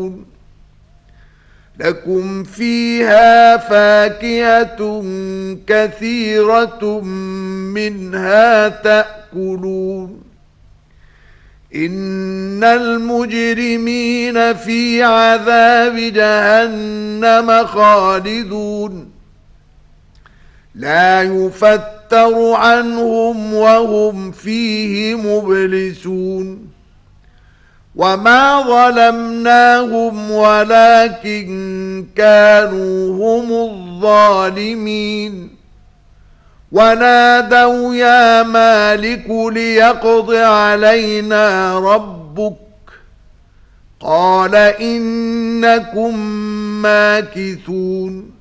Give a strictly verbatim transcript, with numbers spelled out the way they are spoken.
يعملون لكم فيها فاكهة كثيرة منها تأكلون إن المجرمين في عذاب جهنم خالدون لا يفتر عنهم وهم فيه مبلسون وما ظلمناهم ولكن كانوا هم الظالمين ونادوا يا مالك ليقض علينا ربك قال إنكم ماكثون